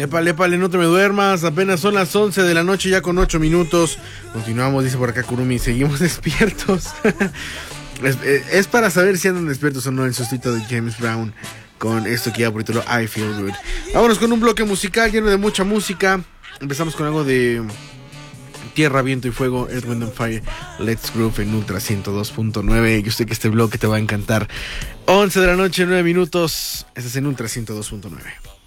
Épale, épale, no te me duermas. Apenas son las 11 de la noche, ya con 8 minutos. Continuamos, dice por acá Kurumi. Seguimos despiertos. es para saber si andan despiertos o no el sustituto de James Brown con esto que ya por título I Feel Good. Vámonos con un bloque musical lleno de mucha música. Empezamos con algo de Tierra, Viento y Fuego, Earth, Wind and Fire, Let's Groove en Ultra 102.9. Yo sé que este bloque te va a encantar. 11 de la noche, 9 minutos. Estás en Ultra 102.9.